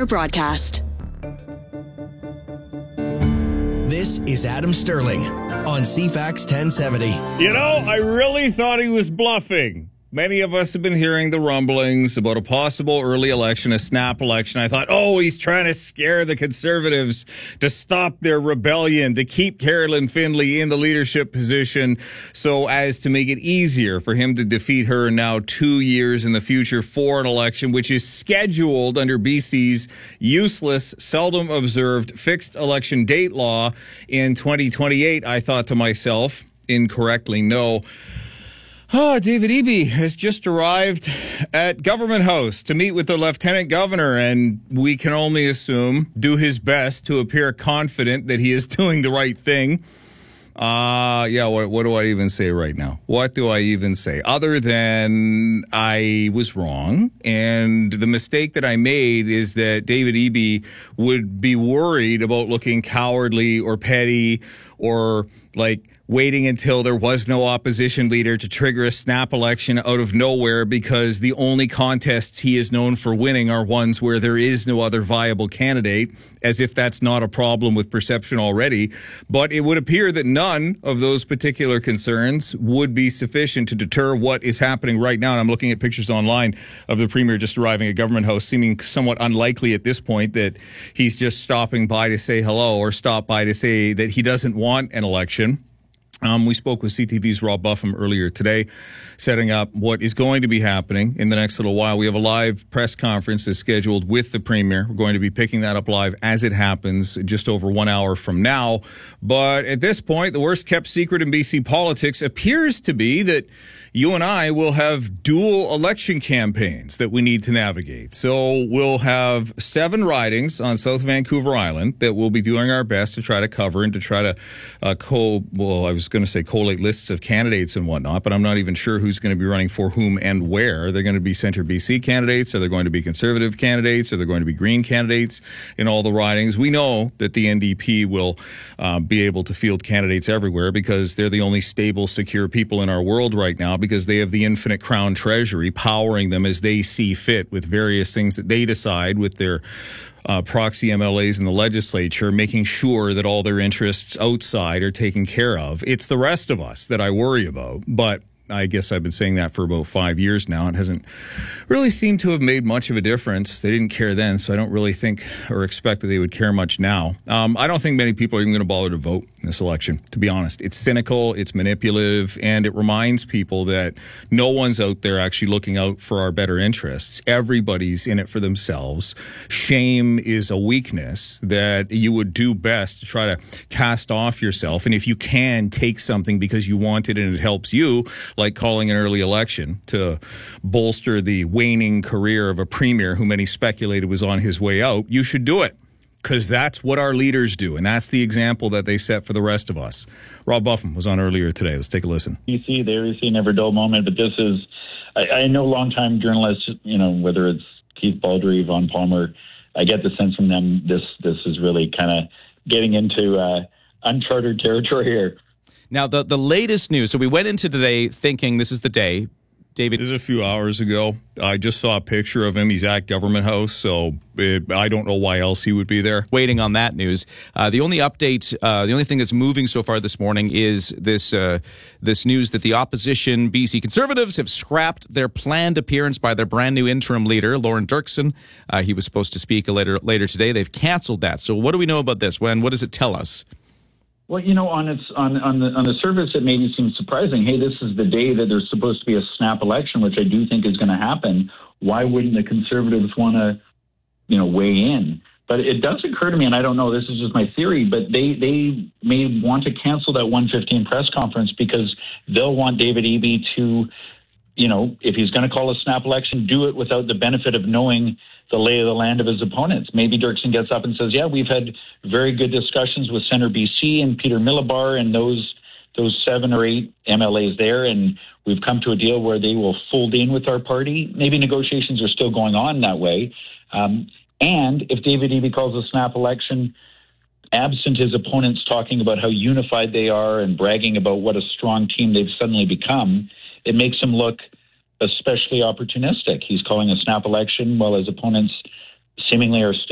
Premier broadcast. This is Adam Sterling on CFAX 1070. You know, I really thought he was bluffing. Many of us have been hearing the rumblings about a possible early election, a snap election. I thought, he's trying to scare the Conservatives to stop their rebellion, to keep Carolyn Findlay in the leadership position so as to make it easier for him to defeat her now 2 years in the future for an election, which is scheduled under BC's useless, seldom observed fixed election date law in 2028. I thought to myself, incorrectly, no. David Eby has just arrived at Government House to meet with the Lieutenant Governor, and we can only assume do his best to appear confident that he is doing the right thing. What do I even say right now? What do I even say? Other than I was wrong, and the mistake that I made is that David Eby would be worried about looking cowardly or petty or like waiting until there was no opposition leader to trigger a snap election out of nowhere, because the only contests he is known for winning are ones where there is no other viable candidate, as if that's not a problem with perception already. But it would appear that none of those particular concerns would be sufficient to deter what is happening right now. And I'm looking at pictures online of the Premier just arriving at Government House, seeming somewhat unlikely at this point that he's just stopping by to say hello or stop by to say that he doesn't want an election. We spoke with CTV's Rob Buffum earlier today, setting up what is going to be happening in the next little while. We have a live press conference that's scheduled with the Premier. We're going to be picking that up live as it happens just over 1 hour from now. But at this point, the worst kept secret in BC politics appears to be that you and I will have dual election campaigns that we need to navigate. So we'll have 7 ridings on South Vancouver Island that we'll be doing our best to try to cover and to try to collate lists of candidates and whatnot, but I'm not even sure who's going to be running for whom and where. They're going to be Centre BC candidates, are they going to be Conservative candidates, are they going to be Green candidates in all the ridings? We know that the NDP will be able to field candidates everywhere because they're the only stable, secure people in our world right now, because they have the infinite crown treasury powering them as they see fit with various things that they decide with their proxy MLAs in the legislature, making sure that all their interests outside are taken care of. It's the rest of us that I worry about, but I guess I've been saying that for about 5 years now. It hasn't really seemed to have made much of a difference. They didn't care then, so I don't really think or expect that they would care much now. I don't think many people are even going to bother to vote in this election, to be honest. It's cynical, it's manipulative, and it reminds people that no one's out there actually looking out for our better interests. Everybody's in it for themselves. Shame is a weakness that you would do best to try to cast off yourself. And if you can take something because you want it and it helps you, like calling an early election to bolster the waning career of a premier who many speculated was on his way out, you should do it, because that's what our leaders do, and that's the example that they set for the rest of us. Rob Buffum was on earlier today. Let's take a listen. You see never dull moment, but this is, I know longtime journalists, whether it's Keith Baldry, Vaughn Palmer, I get the sense from them this is really kind of getting into uncharted territory here. Now, the latest news, so we went into today thinking this is the day. David, this is a few hours ago. I just saw a picture of him. He's at Government House, so I don't know why else he would be there. Waiting on that news. The only update, the only thing that's moving so far this morning is this news that the opposition BC Conservatives have scrapped their planned appearance by their brand new interim leader, Lauren Dirksen. He was supposed to speak later today. They've canceled that. So what do we know about this? What does it tell us? Well, on the surface, it maybe seems surprising. Hey, this is the day that there's supposed to be a snap election, which I do think is going to happen. Why wouldn't the Conservatives want to, weigh in? But it does occur to me, and I don't know, this is just my theory, but they may want to cancel that 1:15 press conference because they'll want David Eby to, if he's going to call a snap election, do it without the benefit of knowing the lay of the land of his opponents. Maybe Dirksen gets up and says, yeah, we've had very good discussions with Centre BC and Peter Millibar and those 7 or 8 MLAs there, and we've come to a deal where they will fold in with our party. Maybe negotiations are still going on that way. And if David Eby calls a snap election, absent his opponents talking about how unified they are and bragging about what a strong team they've suddenly become, it makes him look especially opportunistic. He's calling a snap election while his opponents seemingly are still